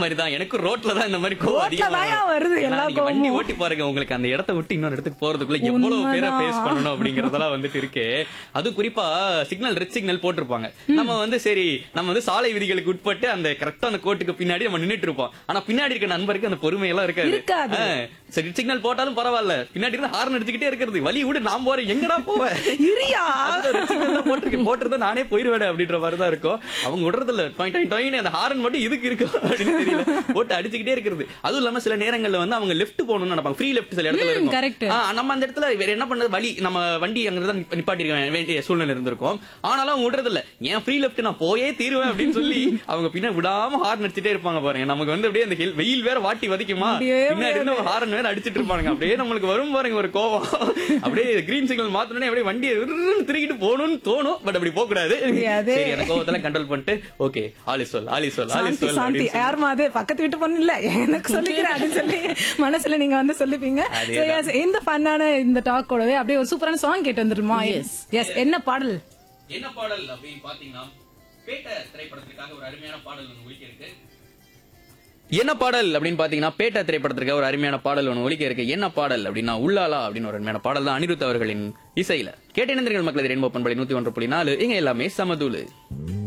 மாதிரி தான் எனக்கு ரோட்ல தான் இந்த மாதிரி கோவம் ரோட்ல அதிகமா தான்யா வருது ஏன்னா எல்லா நீங்க வண்டி கோவமும். ஓட்டி பாருங்க, உங்களுக்கு அந்த இடத்த விட்டு இன்னொரு இடத்துக்கு போறதுக்குள்ள எவ்வளவு பேரை ஃபேஸ் பண்ணணும் அப்படிங்கறதெல்லாம் வந்துட்டு இருக்கு. அது குறிப்பா சிக்னல் ரெட் சிக்னல் போட்டிருப்பாங்க. நம்ம வந்து சரி நம்ம வந்து சாலை விதிகளுக்கு உட்பட்டு அந்த கரெக்டா அந்த கோட்டுக்கு பின்னாடி நம்ம நின்னுட்டு இருப்போம். ஆனா பின்னாடி இருக்க நண்பருக்கு அந்த பொறுமை எல்லாம் இருக்காது. சரி சிக்னல் போட்டாலும் பரவாயில்ல, பின்னாடி இருந்து ஹார்ன் அடிச்சுக்கிட்டே இருக்கிறது, வழி விடு நான் போறேன், எங்கடா போவேன் இரியா போட்டிருந்தா நானே போயிருவேன் அப்படின்ற மாதிரி தான் இருக்கும். அவங்க விடுறதில்ல, அந்த ஹாரன் மட்டும் இதுக்கு இருக்கு அப்படின்னு தெரியல, போட்டு அடிச்சுக்கிட்டே இருக்கிறது. அதுவும் இல்லாம சில நேரங்கள்ல வந்து அவங்க லெஃப்ட் போகணும்னு நினைப்பாங்க, ஃப்ரீ லெஃப்ட் சில இடத்துல இருக்கும். நம்ம அந்த இடத்துல வேற என்ன பண்ணது, வழி நம்ம வண்டி அங்கதான் நிப்பாட்டி வேண்டிய சூழ்நிலை இருந்திருக்கும். ஆனாலும் அவங்க விடுறதில்ல, ஏன் ஃப்ரீ லெஃப்ட் நான் போயே தீருவேன் அப்படின்னு சொல்லி அவங்க பின்னாடி விடாம ஹார்ன் அடிச்சுட்டே இருப்பாங்க பாருங்க. நமக்கு வந்து அப்படியே அந்த வெயில் வேற வாட்டி வதிக்குமா, பின்னாடி இருந்து ஹாரன் வேற அடிச்சிட்டு இருப்பாங்க. அப்படியே நம்மளுக்கு வரும் பாருங்க ஒரு கோவம். அப்படியே கிரீன் சிக்னல் மாத்தனே அப்படியே வண்டியை திருக்கிட்டு போகணும்னு தோணும். பட் அப்படி போக கூடாது. அந்த கோவத்தெல்லாம் கண்ட்ரோல் பண்ணிட்டு ஓகே ஆலி சொல் ஆலி சொல் ஆலி சொல் சாந்தி யாருமா அது பக்கத்து வீட்டு பொண்ணு இல்ல எனக்கு சொல்லிக்கிறேன் அப்படின்னு சொல்லி மனசுல நீங்க வந்து சொல்லிப்பீங்க. இந்த ஃபன்னான இந்த டாக் கூடவே அப்படியே ஒரு சூப்பரான சாங் கேட்டு வந்துருமா? எஸ் என்ன பாடல் அப்படின்னு பாத்தீங்கன்னா பேட்ட திரைப்படத்திற்காக ஒரு அருமையான பாடல் ஒன்று ஒலிக்க இருக்கு. என்ன பாடல் அப்படின்னு பாத்தீங்கன்னா பேட்ட திரைப்படத்திற்கு ஒரு அருமையான பாடல் ஒன்று ஒலிக்க இருக்கு. என்ன பாடல் அப்படின்னா உள்ளாலா அப்படின்னு ஒரு அருமையான பாடல் தான் அனிருத் அவர்களின் இசையில. கேட்ட இணைந்திருங்கள் மக்கள், ரெயின்போ பண்பலை 101.4 இங்க எல்லாமே சமதூளு.